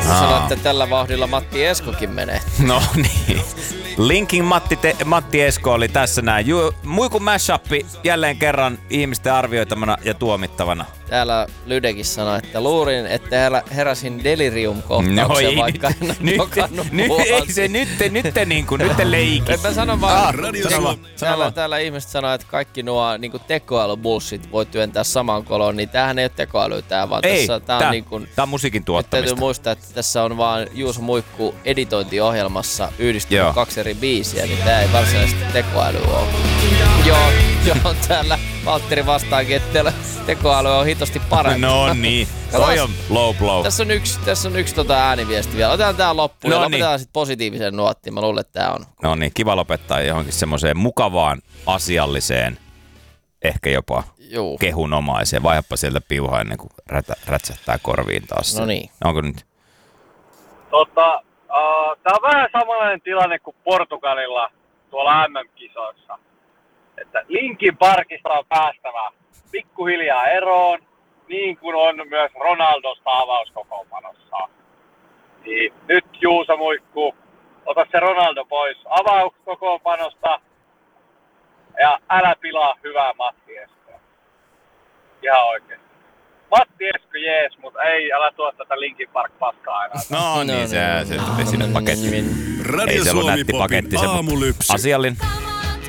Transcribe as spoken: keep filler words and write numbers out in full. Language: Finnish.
Sä sanoit, että tällä vauhdilla Matti Eskokin menee. No niin. Linkin Matti, te, Matti Esko oli tässä näin. Ju, muikun mashupi jälleen kerran ihmisten arvioitavana ja tuomittavana. Täällä Lydekin sanoi, että luurin, että heräsin delirium-kohtaukseen, no vaikka nyt, en ole nyt, dokannut nyt, ei se nyt, nyt, niin kuin, nyt leikki. Mä sanon vaan, ah, täällä, täällä, täällä ihmiset sanoo, että kaikki nuo niin tekoäly-bullshit voi työntää samaan koloon, niin tämähän ei ole tekoäly, tää, vaan ei, tässä, tää, tää, on niin kuin, tää on musiikin tuottamista. Täytyy muistaa, että tässä on vaan Juuso Muikku editointiohjelmassa yhdistynyt Joo. kaksi eri biisiä, niin tää ei varsinaisesti tekoäly ole. Joo, joo, täällä Valtteri vastaakin, että tekoäly on hitosti parempi. No niin, toi on low blow. Tässä on yksi, tässä on yksi tota ääniviesti vielä. Otetaan tää loppuun no ja lopetetaan niin. Sitten positiivisen nuottiin. Mä luulen, että tää on. No niin, kiva lopettaa johonkin semmoiseen mukavaan, asialliseen, ehkä jopa Juu. kehunomaiseen. Vaihappa sieltä piuhaa ennen kuin rätä, rätsähtää korviin taas. No niin. Onko nyt? Tota, uh, tää on vähän samanlainen tilanne kuin Portugalilla tuolla M M-kisoissa. Että Linkin Parkista on päästävä pikkuhiljaa eroon, niin kuin on myös Ronaldosta avauskokoonpanossa. Niin nyt Juuso Muikku, ota se Ronaldo pois avauskokoonpanosta ja älä pilaa hyvää Matti Eskoa. Ihan oikein. Matti Esko jees, mutta ei, älä tuo tätä Linkin Park paskaa enää. No niin, se, se tuli sinne pakettiin. Ei se ollut nätti paketti, se asiallinen.